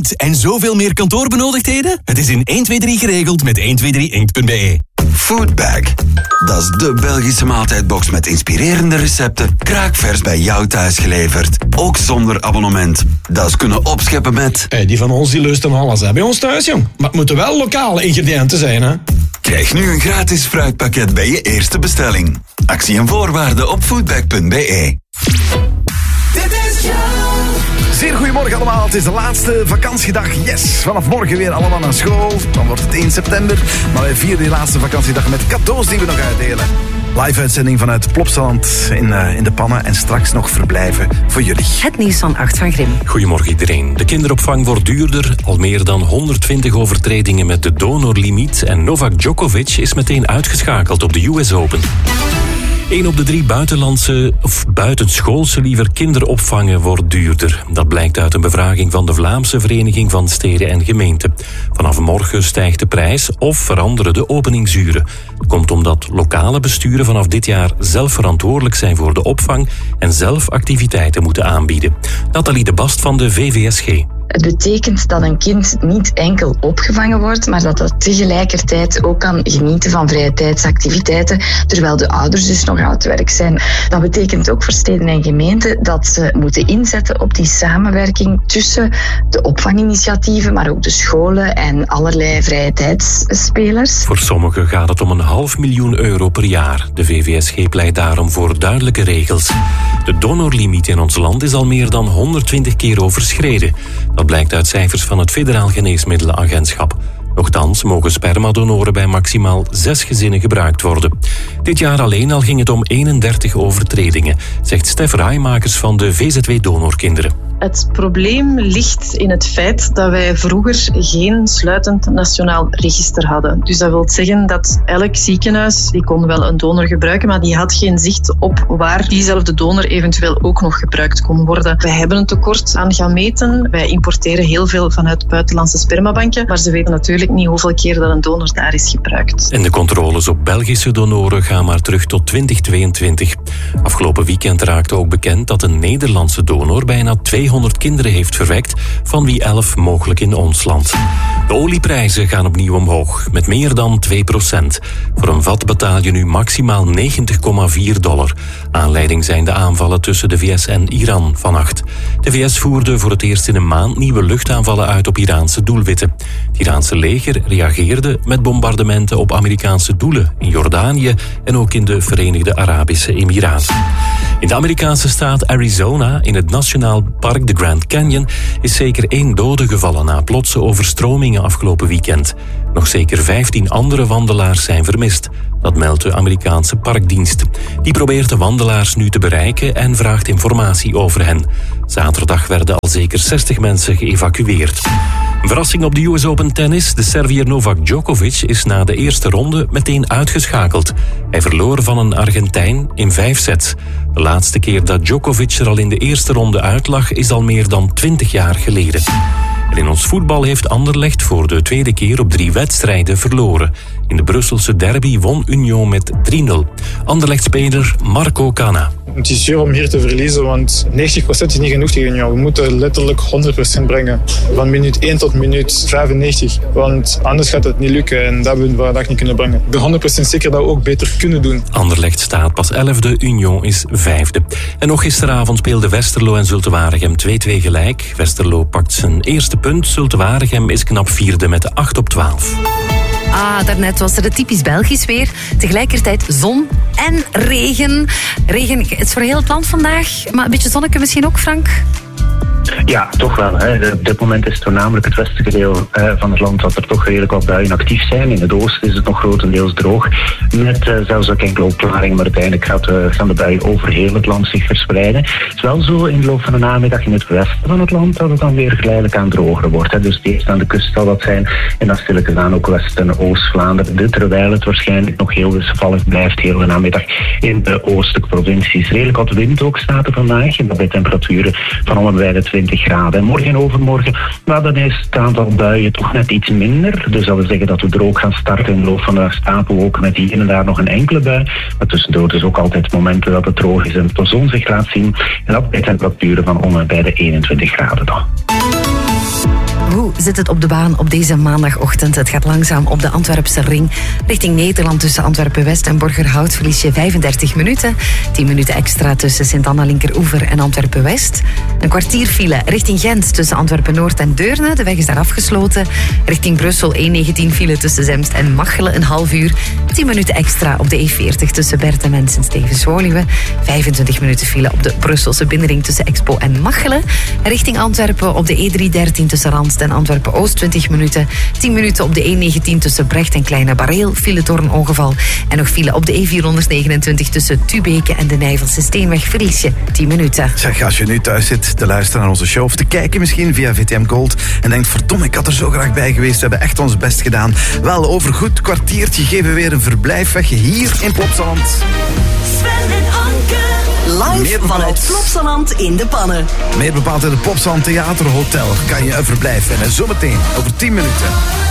Limiet en zoveel meer kantoorbenodigdheden? Het is in 123 geregeld met 123inkt.be. Foodbag. Dat is de Belgische maaltijdbox met inspirerende recepten, kraakvers bij jou thuis geleverd. Ook zonder abonnement. Dat is kunnen opscheppen met... Die van ons die lusten alles hè, bij ons thuis, jong. Maar het moeten wel lokale ingrediënten zijn, hè. Krijg nu een gratis fruitpakket bij je eerste bestelling. Actie en voorwaarden op foodbag.be. Zeer goedemorgen allemaal, het is de laatste vakantiedag. Yes, vanaf morgen weer allemaal naar school. Dan wordt het 1 september. Maar wij vieren die laatste vakantiedag met cadeaus die we nog uitdelen. Live uitzending vanuit Plopsaland in de pannen en straks nog verblijven voor jullie. Het nieuws van 8 van Grim. Goedemorgen iedereen. De kinderopvang wordt duurder. Al meer dan 120 overtredingen met de donorlimiet. En Novak Djokovic is meteen uitgeschakeld op de US Open. 1 op de 3 buitenschoolse kinderopvangen wordt duurder. Dat blijkt uit een bevraging van de Vlaamse Vereniging van Steden en Gemeenten. Vanaf morgen stijgt de prijs of veranderen de openingsuren. Dat komt omdat lokale besturen vanaf dit jaar zelf verantwoordelijk zijn voor de opvang en zelf activiteiten moeten aanbieden. Nathalie de Bast van de VVSG. Het betekent dat een kind niet enkel opgevangen wordt, maar dat het tegelijkertijd ook kan genieten van vrije tijdsactiviteiten, terwijl de ouders dus nog aan het werk zijn. Dat betekent ook voor steden en gemeenten dat ze moeten inzetten op die samenwerking tussen de opvanginitiatieven, maar ook de scholen en allerlei vrije tijdsspelers. Voor sommigen gaat het om €500.000 per jaar. De VVSG pleit daarom voor duidelijke regels. De donorlimiet in ons land is al meer dan 120 keer overschreden. Dat blijkt uit cijfers van het Federaal Geneesmiddelenagentschap. Nochtans mogen spermadonoren bij maximaal 6 gezinnen gebruikt worden. Dit jaar alleen al ging het om 31 overtredingen, zegt Stef Raaimakers van de VZW Donorkinderen. Het probleem ligt in het feit dat wij vroeger geen sluitend nationaal register hadden. Dus dat wil zeggen dat elk ziekenhuis, die kon wel een donor gebruiken, maar die had geen zicht op waar diezelfde donor eventueel ook nog gebruikt kon worden. Wij hebben een tekort aan gameten. Wij importeren heel veel vanuit buitenlandse spermabanken, maar ze weten natuurlijk niet hoeveel keer dat een donor daar is gebruikt. En de controles op Belgische donoren gaan maar terug tot 2022. Afgelopen weekend raakte ook bekend dat een Nederlandse donor bijna 200 kinderen heeft verwekt, van wie 11 mogelijk in ons land. De olieprijzen gaan opnieuw omhoog, met meer dan 2%. Voor een vat betaal je nu maximaal $90,4. Aanleiding zijn de aanvallen tussen de VS en Iran vannacht. De VS voerde voor het eerst in een maand nieuwe luchtaanvallen uit op Iraanse doelwitten. Het Iraanse leger reageerde met bombardementen op Amerikaanse doelen in Jordanië en ook in de Verenigde Arabische Emiraten. In de Amerikaanse staat Arizona, in het Nationaal Park de Grand Canyon, is zeker 1 dode gevallen na plotse overstromingen afgelopen weekend. Nog zeker 15 andere wandelaars zijn vermist. Dat meldt de Amerikaanse parkdienst. Die probeert de wandelaars nu te bereiken en vraagt informatie over hen. Zaterdag werden al zeker 60 mensen geëvacueerd. Een verrassing op de US Open tennis. De Serviër Novak Djokovic is na de eerste ronde meteen uitgeschakeld. Hij verloor van een Argentijn in 5 sets. De laatste keer dat Djokovic er al in de eerste ronde uitlag is al meer dan 20 jaar geleden. En in ons voetbal heeft Anderlecht voor de tweede keer op 3 wedstrijden verloren. In de Brusselse derby won Union met 3-0. Anderlecht-speler Marco Cana. Het is zuur om hier te verliezen, want 90% is niet genoeg tegen Union. We moeten letterlijk 100% brengen. Van minuut 1 tot minuut 95. Want anders gaat het niet lukken en dat hebben we vandaag niet kunnen brengen. Ik ben 100% zeker dat we ook beter kunnen doen. Anderlecht staat pas 11e, Union is 5e. En nog gisteravond speelden Westerlo en Zulte Waregem 2-2 gelijk. Westerlo pakt zijn eerste punt. Zulte Waregem is knap 4e met de 8-12. Daarnet was er het typisch Belgisch weer. Tegelijkertijd zon en regen. Regen, het is voor heel het land vandaag. Maar een beetje zonnetje misschien ook, Frank? Ja, toch wel. Hè. Op dit moment is het voornamelijk het westelijke deel van het land dat er toch redelijk wat buien actief zijn. In het oosten is het nog grotendeels droog. Met zelfs ook enkele opklaringen, maar uiteindelijk gaan de buien over heel het land zich verspreiden. Het is wel zo in de loop van de namiddag in het westen van het land dat het dan weer geleidelijk aan droger wordt. Hè. Dus eerst aan de kust zal dat zijn en dan stilletjes aan ook West- en Oost-Vlaanderen. Terwijl het waarschijnlijk nog heel wisselvallig blijft heel de namiddag in de oostelijke provincies. Redelijk wat wind ook staat er vandaag en dat bij temperaturen van om en bij de 20 graden. En morgen en overmorgen, maar dan is het aantal buien toch net iets minder. Dus dat wil zeggen dat we droog gaan starten. In de loop van de stapel ook met hier en daar nog een enkele bui. Maar tussendoor dus ook altijd momenten dat het droog is en de zon zich laat zien. En dat bij temperaturen van om en bij de 21 graden dan. Hoe Hoe zit het op de baan op deze maandagochtend? Het gaat langzaam op de Antwerpse ring. Richting Nederland tussen Antwerpen-West en Borgerhout verlies je 35 minuten. 10 minuten extra tussen Sint-Anna-Linkeroever en Antwerpen-West. Een kwartier file richting Gent tussen Antwerpen-Noord en Deurne. De weg is daar afgesloten. Richting Brussel 1:19 file tussen Zemst en Machelen, een half uur. 10 minuten extra op de E40 tussen Bertem en Sint-Stevens-Woluwe. 25 minuten file op de Brusselse binnenring tussen Expo en Machelen. Richting Antwerpen op de E313 tussen Randst en Antwerpen-Oost 20 minuten. 10 minuten op de E19 tussen Brecht en Kleine Bareel, file door een ongeval. En nog file op de E429 tussen Tubeke en de Nijvelse Steenweg, verlies je 10 minuten. Zeg, als je nu thuis zit te luisteren naar onze show of te kijken misschien via VTM Gold en denkt, verdomme, ik had er zo graag bij geweest, we hebben echt ons best gedaan. Wel, over goed kwartiertje geven we weer een verblijf weg hier in Plopsaland. Sven en Anke, live vanuit Plopsaland in de Pannen. Meer bepaald in het Plopsaland Theaterhotel kan je een verblijf vinden. Zometeen, over 10 minuten.